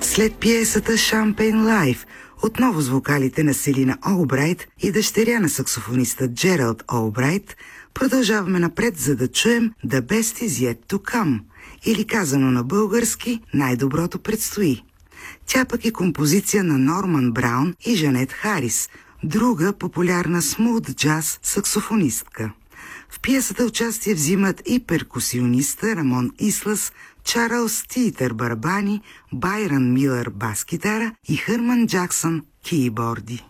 След пиесата Champagne Life, отново с вокалите на Селина Олбрайт и дъщеря на саксофониста Джералд Олбрайт, продължаваме напред, за да чуем The Best Is Yet To Come, или казано на български най-доброто предстои. Тя пък е композиция на Норман Браун и Жанет Харис, друга популярна смут джаз саксофонистка. В пиесата участие взимат и перкусиониста Рамон Ислас, Чарлз Титър барабани, Байрън Милър бас-китара и Хърман Джаксън кейборди.